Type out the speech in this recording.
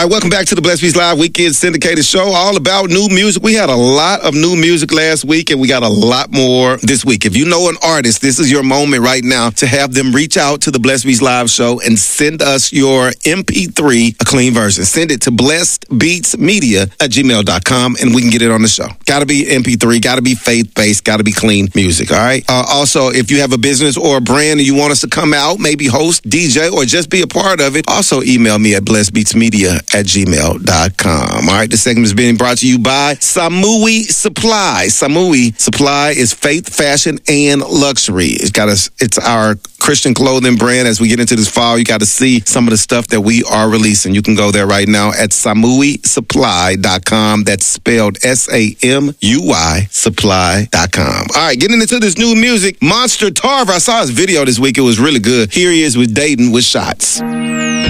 right, welcome back to the Blessed Beats Live Weekend Syndicated Show, all about new music. We had a lot of new music last week, and we got a lot more this week. If you know an artist, this is your moment right now to have them reach out to the Blessed Beats Live Show and send us your MP3, a clean version. Send it to blessedbeatsmedia@gmail.com, and we can get it on the show. Got to be MP3, got to be faith-based, got to be clean music, all right? Also, if you have a business or a brand and you want us to come out, maybe host, DJ, or just be a part of it, also email me at blessedbeatsmedia@gmail.com. All right, this segment is being brought to you by Samui Supply. Samui Supply is faith, fashion, and luxury. It's our Christian clothing brand. As we get into this fall, you got to see some of the stuff that we are releasing. You can go there right now at SamuiSupply.com. That's spelled SAMUI Supply.com. All right, getting into this new music, Monster Tarver. I saw his video this week. It was really good. Here he is with Dayton with Shots.